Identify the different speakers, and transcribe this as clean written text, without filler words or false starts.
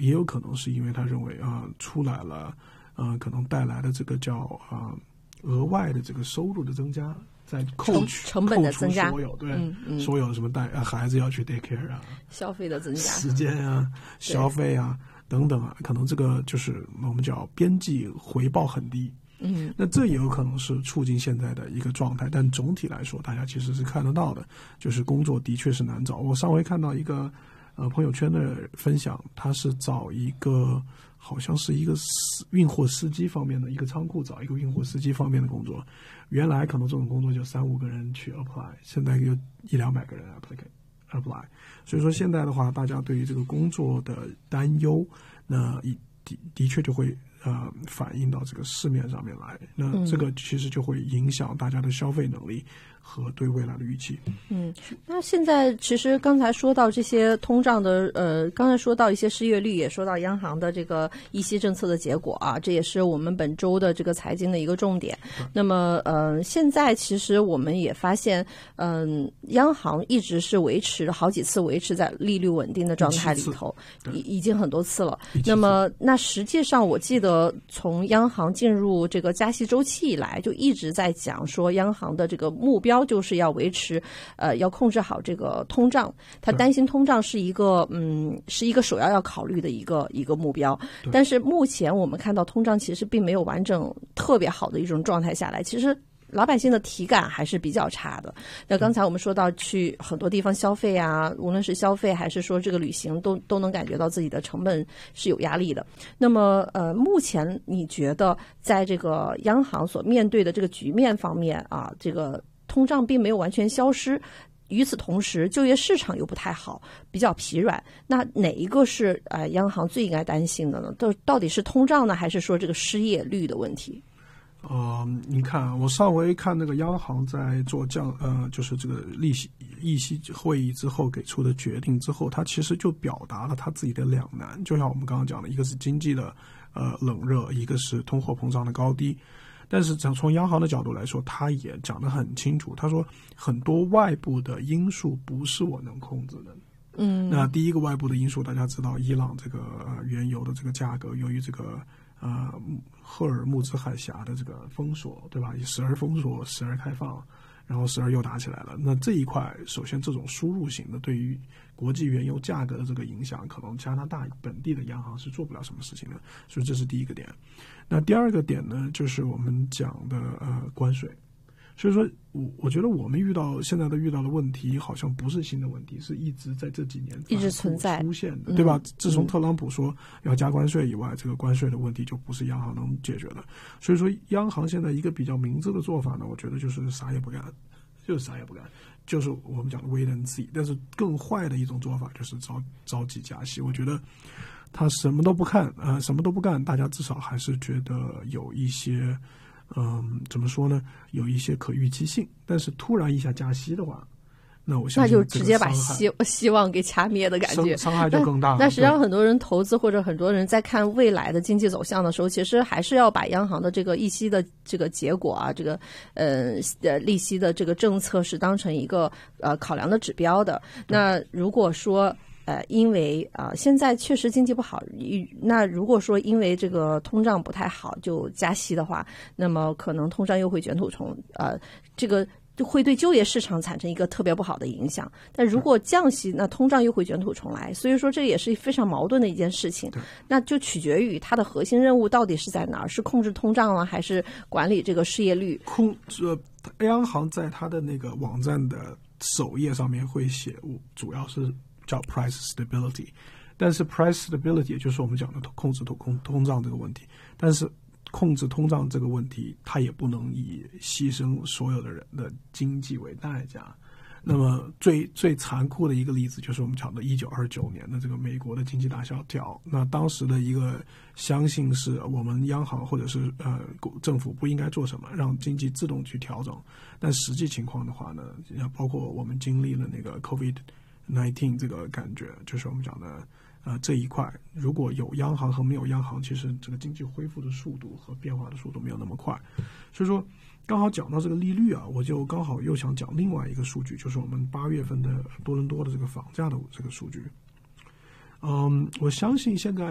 Speaker 1: 也有可能是因为他认为出来了可能带来的这个叫额外的这个收入的增加，在
Speaker 2: 成本的增加，
Speaker 1: 所有所有什么孩子要去 daycare
Speaker 2: 消费的增加，
Speaker 1: 时间消费等等可能这个就是我们叫边际回报很低。那这也有可能是促进现在的一个状态，但总体来说大家其实是看得到的，就是工作的确是难找。我上回看到一个朋友圈的分享，他是找一个好像是一个运货司机方面的一个仓库，找一个运货司机方面的工作，原来可能这种工作就3-5个人去 apply， 现在有100-200个人 apply， 所以说现在的话大家对于这个工作的担忧那的确就会反映到这个市面上面来，那这个其实就会影响大家的消费能力和对未来的预期。
Speaker 2: 那现在其实刚才说到这些通胀的刚才说到一些失业率，也说到央行的这个议息政策的结果这也是我们本周的这个财经的一个重点。那么现在其实我们也发现央行一直是好几次维持在利率稳定的状态里头，已经很多次了。那实际上我记得从央行进入这个加息周期以来，就一直在讲说央行的这个目标就是要维持要控制好这个通胀，他担心通胀是一个首要考虑的一个目标。但是目前我们看到通胀其实并没有完整特别好的一种状态下来，其实老百姓的体感还是比较差的。那刚才我们说到去很多地方消费无论是消费还是说这个旅行都能感觉到自己的成本是有压力的。那么目前你觉得在这个央行所面对的这个局面方面这个通胀并没有完全消失，与此同时就业市场又不太好，比较疲软，那哪一个是央行最应该担心的呢？到底是通胀呢，还是说这个失业率的问题？
Speaker 1: 你看我上回看那个央行在做就是这个议息会议之后给出的决定之后，他其实就表达了他自己的两难，就像我们刚刚讲的，一个是经济的冷热，一个是通货膨胀的高低。但是从央行的角度来说，他也讲得很清楚，他说很多外部的因素不是我能控制的。那第一个外部的因素大家知道，伊朗这个原油的这个价格由于这个赫尔木兹海峡的这个封锁，对吧？时而封锁，时而开放，然后时而又打起来了。那这一块，首先这种输入型的对于国际原油价格的这个影响，可能加拿大本地的央行是做不了什么事情的，所以这是第一个点。那第二个点呢，就是我们讲的关税。所以说我觉得我们现在遇到的问题好像不是新的问题，是一直在这几年
Speaker 2: 一直存在
Speaker 1: 出现的，对吧？自从特朗普说要加关税以外，这个关税的问题就不是央行能解决的。所以说央行现在一个比较明智的做法呢，我觉得就是啥也不干，就是我们讲的 wait and see。但是更坏的一种做法就是着急加息。我觉得他什么都不干，大家至少还是觉得有一些怎么说呢？有一些可预期性，但是突然一下加息的话，那我相信
Speaker 2: 那就直接把希望给掐灭的感觉，
Speaker 1: 伤害就更大。
Speaker 2: 那实际上很多人投资或者很多人在看未来的经济走向的时候，其实还是要把央行的这个议息的这个结果这个利息的这个政策是当成一个考量的指标的。那如果说因为现在确实经济不好，那如果说因为这个通胀不太好就加息的话，那么可能通胀又会卷土重这个就会对就业市场产生一个特别不好的影响。但如果降息，那通胀又会卷土重来，所以说这也是非常矛盾的一件事情。那就取决于它的核心任务到底是在哪儿，是控制通胀还是管理这个失业率？
Speaker 1: 央行在它的那个网站的首页上面会写，主要是叫 price stability， 但是 price stability 也就是我们讲的控制通胀这个问题，但是控制通胀这个问题，它也不能以牺牲所有的人的经济为代价。那么最残酷的一个例子就是我们讲的1929年的这个美国的经济大萧条。那当时的一个相信是我们央行或者是政府不应该做什么，让经济自动去调整。但实际情况的话呢，包括我们经历了那个 COVID-19 这个感觉，就是我们讲的这一块，如果有央行和没有央行，其实这个经济恢复的速度和变化的速度没有那么快。所以说刚好讲到这个利率我就刚好又想讲另外一个数据，就是我们8月份的多伦多的这个房价的这个数据。我相信现在